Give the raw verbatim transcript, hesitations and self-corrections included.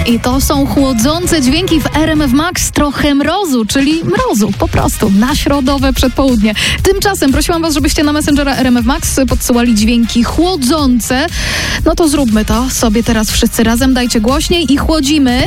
I to są chłodzące dźwięki w R M F Max, trochę mrozu, czyli mrozu, po prostu, na środowe przedpołudnie. Tymczasem prosiłam was, żebyście na Messengera R M F Max podsyłali dźwięki chłodzące. No to zróbmy to sobie teraz wszyscy razem, dajcie głośniej i chłodzimy.